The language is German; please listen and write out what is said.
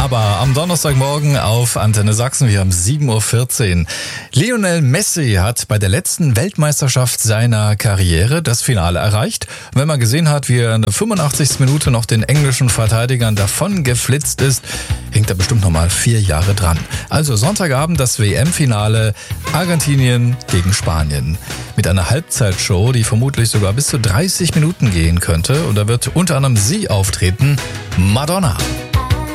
Aber am Donnerstagmorgen auf Antenne Sachsen, wir haben 7.14 Uhr. Lionel Messi hat bei der letzten Weltmeisterschaft seiner Karriere das Finale erreicht. Und wenn man gesehen hat, wie er in der 85. Minute noch den englischen Verteidigern davon geflitzt ist, hängt er bestimmt nochmal 4 Jahre dran. Also Sonntagabend das WM-Finale Argentinien gegen Spanien. Mit einer Halbzeitshow, die vermutlich sogar bis zu 30 Minuten gehen könnte. Und da wird unter anderem sie auftreten, Madonna.